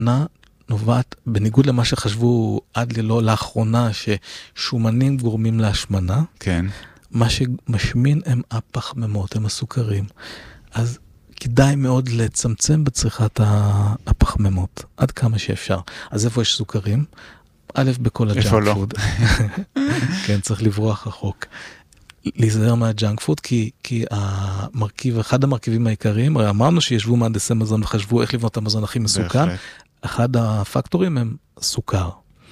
השמנה נובעת, בניגוד למה שחשבו עד ללא לאחרונה, ששומנים גורמים להשמנה. כן. מה שמשמין הם הפחמימות, הם הסוכרים. אז כדאי מאוד לצמצם בצריכת הפחמימות, עד כמה שאפשר. אז איפה יש סוכרים? א', בכל הג'אנק פוד. כן, צריך לברוח רחוק. להיזהר מהג'אנק פוד, כי אחד המרכיבים העיקריים, הרי אמרנו שישבו מהנדסי מזון וחשבו איך לבנות את המזון הכי מסוכן, אחד הפקטורים הם סוכר.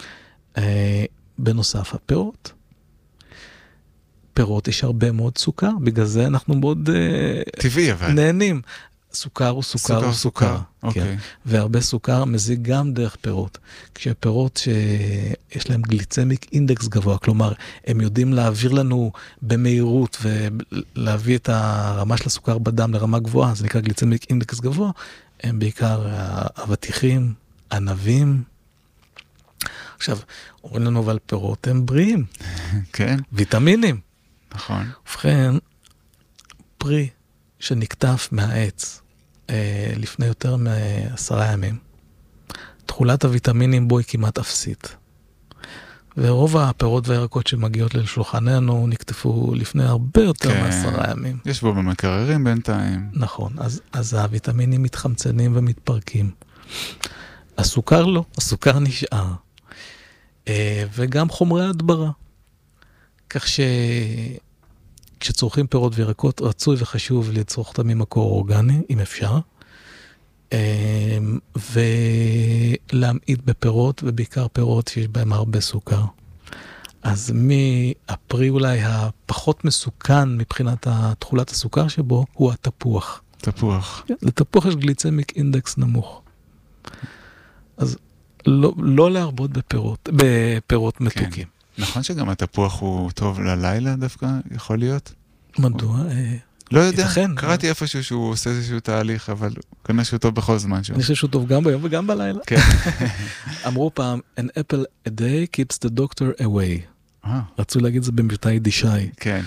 בנוסף, הפירות. פירות יש הרבה מאוד סוכר, בגלל זה אנחנו מאוד טבעי, אבל נהנים. סוכר הוא סוכר הוא סוכר. אוקיי. והרבה סוכר מזיק גם דרך פירות. כשפירות שיש להם גליצמיק אינדקס גבוה, כלומר, הם יודעים להעביר לנו במהירות ולהביא את הרמה של הסוכר בדם לרמה גבוהה, זה נקרא גליצמיק אינדקס גבוה, הם בעיקר אבטיחים, ענבים. עכשיו, אומרים לנו אבל פירות הם בריאים. כן. ויטמינים. נכון. ובכן, פרי שנקטף מהעץ לפני יותר מ10 ימים, תכולת הוויטמינים בו היא כמעט אפסית. ורוב הפירות והירקות שמגיעות לשולחננו נקטפו לפני הרבה יותר מ10 ימים. יש בו במקררים בינתיים. נכון, אז הוויטמינים מתחמצנים ומתפרקים. הסוכר לא, הסוכר נשאר. וגם חומרי הדברה. כך כשצורכים פירות וירקות, רצוי וחשוב לצרוך אותם ממקור אורגני, אם אפשר, ולהמעיט בפירות, ובעיקר פירות שיש בהם הרבה סוכר. אז הפרי אולי הפחות מסוכן מבחינת תכולת הסוכר שבו, הוא התפוח. תפוח. לתפוח יש גליצמיק אינדקס נמוך. אז לא להרבות בפירות מתוקים. נכון שגם התפוח הוא טוב ללילה דווקא, יכול להיות? מדוע? לא יודע, קראתי איפשהו שהוא עושה איזשהו תהליך, אבל כנראה שהוא טוב בכל זמן שהוא. אני חושב שהוא טוב גם ביום וגם בלילה. כן. אמרו פעם, an apple a day keeps the doctor away. רצו להגיד זה במבטא יידישאי. כן.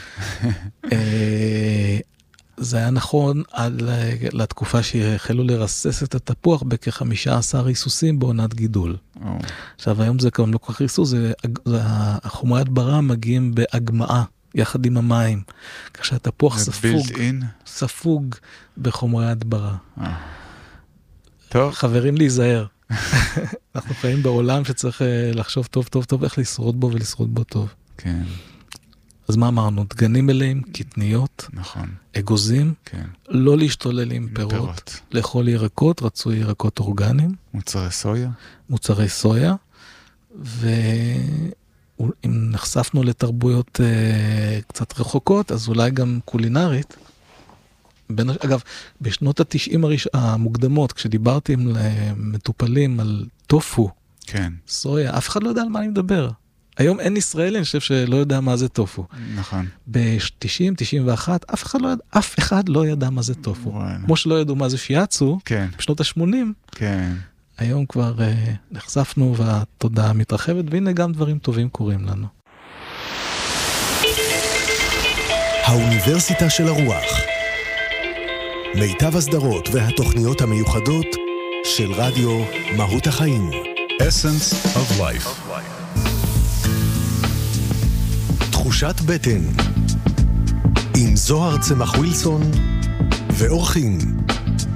זה היה נכון לתקופה שהחלו לרסס את התפוח בכ-15 ריסוסים בעונת גידול. עכשיו היום זה גם לא כל כך ריסוס, החומרי הדברה מגיעים בהגמעה יחד עם המים, כך שהתפוח ספוג בחומרי הדברה. טוב. חברים להיזהר. אנחנו חיים בעולם שצריך לחשוב טוב טוב טוב איך לשרוד בו ולשרוד בו טוב. כן. אז מה אמרנו? דגנים מלאים, קטניות, נכון. אגוזים, כן. לא להשתולל עם פירות, לאכול ירקות, רצוי ירקות אורגניים. מוצרי סויה. מוצרי סויה, ואם נחשפנו לתרבויות קצת רחוקות, אז אולי גם קולינרית. אגב, בשנות ה-90 המוקדמות, כשדיברתי עם מטופלים על טופו, כן. סויה, אף אחד לא יודע על מה אני מדבר. היום אין ישראלי, אני חושב שלא יודע מה זה טופו. נכון. ב-90, 91, אף אחד לא ידע מה זה טופו. כמו שלא ידעו מה זה שיאצו, כן. בשנות ה-80, כן. היום כבר נחשפנו והתודעה מתרחבת, והנה גם דברים טובים קורים לנו. האוניברסיטה של הרוח. מיטב הסדרות והתוכניות המיוחדות של רדיו מהות החיים. Essence of Life. תחושת בטן עם זוהר צמח ווילסון ואורחים